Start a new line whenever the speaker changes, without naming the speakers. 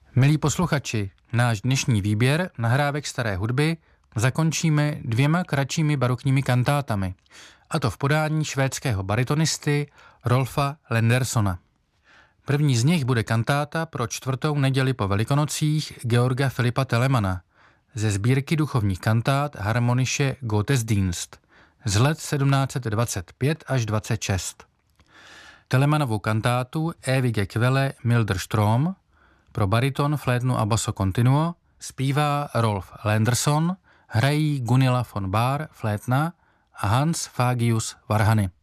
Milí posluchači, náš dnešní výběr nahrávek staré hudby zakončíme 2 kratšími barokními kantátami, a to v podání švédského baritonisty Rolfa Lendersona. První z nich bude kantáta pro 4. neděli po Velikonocích Georga Filipa Telemana ze sbírky duchovních kantát Harmonische Gottesdienst z let 1725 až 26. Telemanovu kantátu Ewige Quelle milder Strom pro bariton, flétnu a basso continuo zpívá Rolf Lenderson, hrají Gunilla von Bahr flétna a Hans Fagius varhany.